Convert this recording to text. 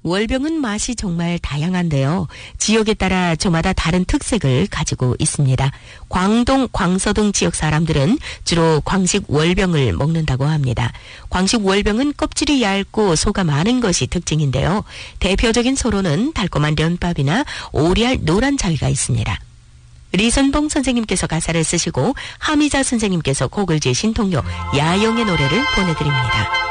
월병은 맛이 정말 다양한데요. 지역에 따라 저마다 다른 특색을 가지고 있습니다. 광동, 광서동 지역 사람들은 주로 광식 월병을 먹는다고 합니다. 광식 월병은 껍질이 얇고 소가 많은 것이 특징인데요. 대표적인 소로는 달콤한 면밥이나 오리알 노란 자위가 있습니다. 리선봉 선생님께서 가사를 쓰시고 하미자 선생님께서 곡을 지으신 동요 야영의 노래를 보내드립니다.